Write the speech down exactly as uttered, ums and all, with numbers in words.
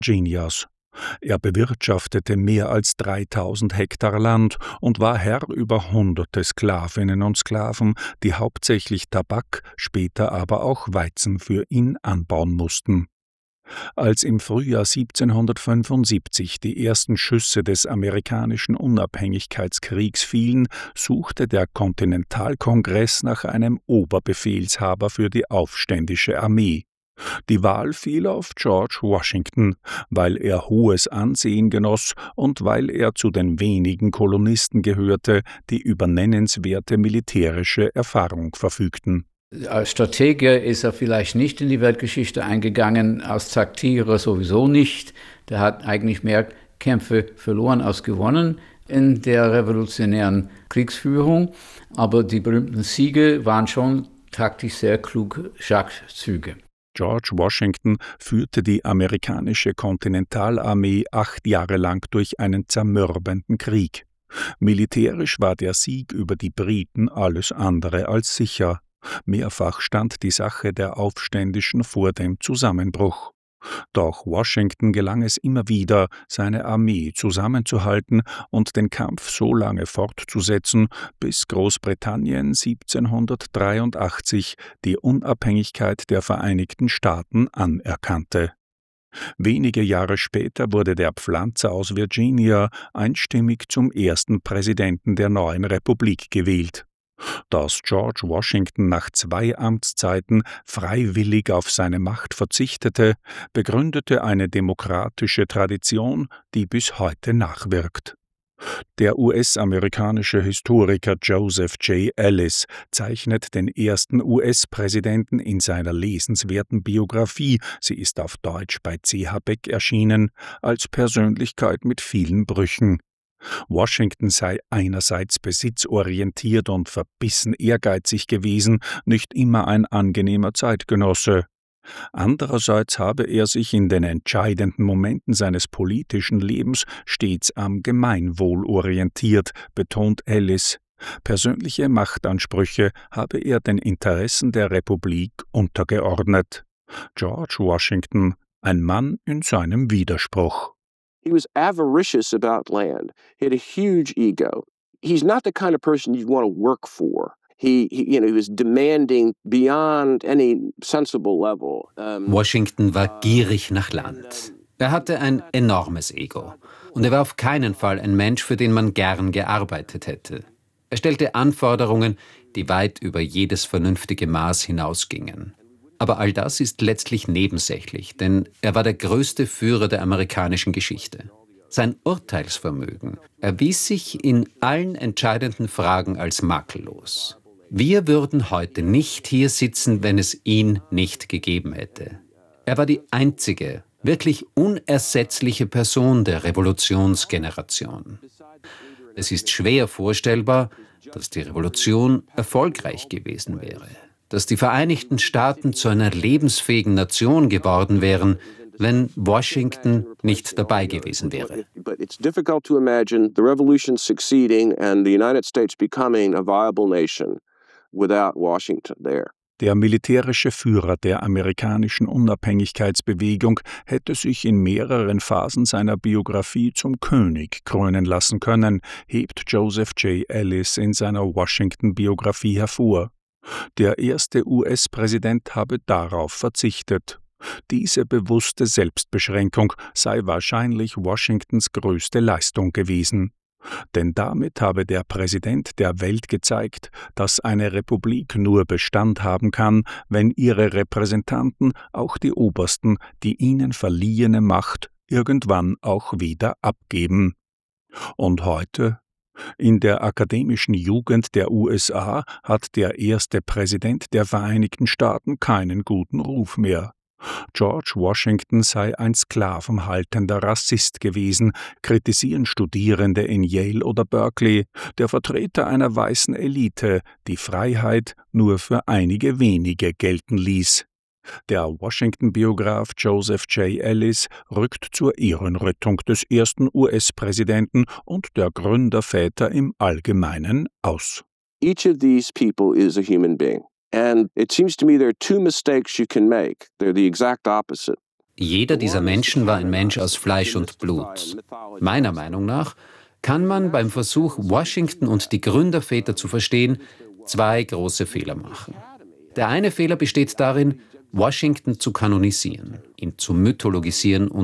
Virginias. Er bewirtschaftete mehr als dreitausend Hektar Land und war Herr über hunderte Sklavinnen und Sklaven, die hauptsächlich Tabak, später aber auch Weizen für ihn anbauen mussten. Als im Frühjahr siebzehnhundertfünfundsiebzig die ersten Schüsse des amerikanischen Unabhängigkeitskriegs fielen, suchte der Kontinentalkongress nach einem Oberbefehlshaber für die aufständische Armee. Die Wahl fiel auf George Washington, weil er hohes Ansehen genoss und weil er zu den wenigen Kolonisten gehörte, die über nennenswerte militärische Erfahrung verfügten. Als Stratege ist er vielleicht nicht in die Weltgeschichte eingegangen, als Taktierer sowieso nicht. Der hat eigentlich mehr Kämpfe verloren als gewonnen in der revolutionären Kriegsführung. Aber die berühmten Siege waren schon taktisch sehr kluge Schachzüge. George Washington führte die amerikanische Kontinentalarmee acht Jahre lang durch einen zermürbenden Krieg. Militärisch war der Sieg über die Briten alles andere als sicher. Mehrfach stand die Sache der Aufständischen vor dem Zusammenbruch. Doch Washington gelang es immer wieder, seine Armee zusammenzuhalten und den Kampf so lange fortzusetzen, bis Großbritannien siebzehnhundertdreiundachtzig die Unabhängigkeit der Vereinigten Staaten anerkannte. Wenige Jahre später wurde der Pflanzer aus Virginia einstimmig zum ersten Präsidenten der neuen Republik gewählt. Dass George Washington nach zwei Amtszeiten freiwillig auf seine Macht verzichtete, begründete eine demokratische Tradition, die bis heute nachwirkt. Der U S-amerikanische Historiker Joseph J. Ellis zeichnet den ersten U S-Präsidenten in seiner lesenswerten Biografie, sie ist auf Deutsch bei C H Beck erschienen, als Persönlichkeit mit vielen Brüchen. Washington sei einerseits besitzorientiert und verbissen ehrgeizig gewesen, nicht immer ein angenehmer Zeitgenosse. Andererseits habe er sich in den entscheidenden Momenten seines politischen Lebens stets am Gemeinwohl orientiert, betont Ellis. Persönliche Machtansprüche habe er den Interessen der Republik untergeordnet. George Washington, ein Mann in seinem Widerspruch. He was avaricious about land. He had a huge ego. He's not the kind of person you'd want to work for. He, he, you know, he was demanding beyond any sensible level. Um, Washington war gierig nach Land. Er hatte ein enormes Ego. Und er war auf keinen Fall ein Mensch, für den man gern gearbeitet hätte. Er stellte Anforderungen, die weit über jedes vernünftige Maß hinausgingen. Aber all das ist letztlich nebensächlich, denn er war der größte Führer der amerikanischen Geschichte. Sein Urteilsvermögen erwies sich in allen entscheidenden Fragen als makellos. Wir würden heute nicht hier sitzen, wenn es ihn nicht gegeben hätte. Er war die einzige, wirklich unersetzliche Person der Revolutionsgeneration. Es ist schwer vorstellbar, dass die Revolution erfolgreich gewesen wäre, dass die Vereinigten Staaten zu einer lebensfähigen Nation geworden wären, wenn Washington nicht dabei gewesen wäre. But it's difficult to imagine the revolution succeeding and the United States becoming a viable nation without Washington there. Der militärische Führer der amerikanischen Unabhängigkeitsbewegung hätte sich in mehreren Phasen seiner Biografie zum König krönen lassen können, hebt Joseph J. Ellis in seiner Washington-Biografie hervor. Der erste U S-Präsident habe darauf verzichtet. Diese bewusste Selbstbeschränkung sei wahrscheinlich Washingtons größte Leistung gewesen. Denn damit habe der Präsident der Welt gezeigt, dass eine Republik nur Bestand haben kann, wenn ihre Repräsentanten, auch die Obersten, die ihnen verliehene Macht irgendwann auch wieder abgeben. Und heute? In der akademischen Jugend der U S A hat der erste Präsident der Vereinigten Staaten keinen guten Ruf mehr. George Washington sei ein sklavenhaltender Rassist gewesen, kritisieren Studierende in Yale oder Berkeley, der Vertreter einer weißen Elite, die Freiheit nur für einige wenige gelten ließ. Der Washington-Biograf Joseph J. Ellis rückt zur Ehrenrettung des ersten U S-Präsidenten und der Gründerväter im Allgemeinen aus. Each of these people is a human being. And it seems to me there are two mistakes you can make. They're the exact opposite. Jeder dieser Menschen war ein Mensch aus Fleisch und Blut. Meiner Meinung nach kann man beim Versuch, Washington und die Gründerväter zu verstehen, zwei große Fehler machen. Der eine Fehler besteht darin, Washington zu kanonisieren, ihn zu mythologisieren und